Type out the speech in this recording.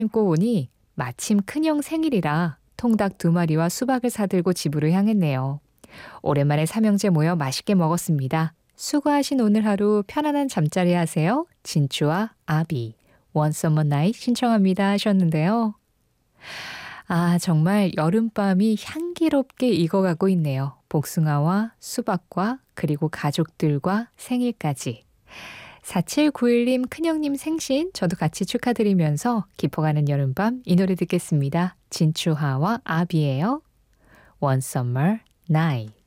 신고 오니 마침 큰형 생일이라 통닭 2마리와 수박을 사들고 집으로 향했네요. 오랜만에 삼형제 모여 맛있게 먹었습니다. 수고하신 오늘 하루 편안한 잠자리 하세요. 진추와 아비, One Summer Night 신청합니다 하셨는데요. 아, 정말 여름밤이 향기롭게 익어가고 있네요. 복숭아와 수박과 그리고 가족들과 생일까지. 4791님 큰형님 생신 저도 같이 축하드리면서 깊어가는 여름밤 이 노래 듣겠습니다. 진추하와 아비예요. One Summer Night.